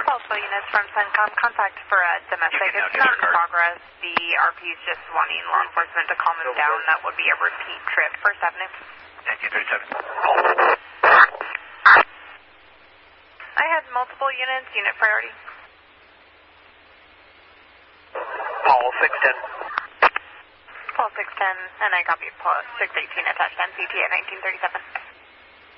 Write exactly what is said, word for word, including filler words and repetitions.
Multiple units from CENTCOM, contact for a domestic. It's not in progress. The R P is just wanting law enforcement to calm him down. That would be a repeat trip. First Avenue. nineteen thirty-seven. I had multiple units, unit priority. Paul six ten. Paul six ten, and I copy Paul six eighteen attached N C T at nineteen thirty-seven.